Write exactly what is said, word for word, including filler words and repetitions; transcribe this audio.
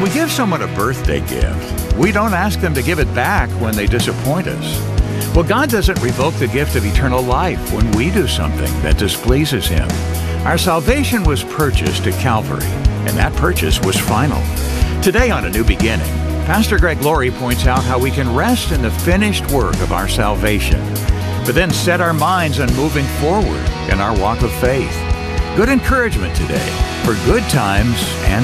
we give someone a birthday gift, we don't ask them to give it back when they disappoint us. Well, God doesn't revoke the gift of eternal life when we do something that displeases Him. Our salvation was purchased at Calvary, and that purchase was final. Today on A New Beginning, Pastor Greg Laurie points out how we can rest in the finished work of our salvation, but then set our minds on moving forward in our walk of faith. Good encouragement today for good times and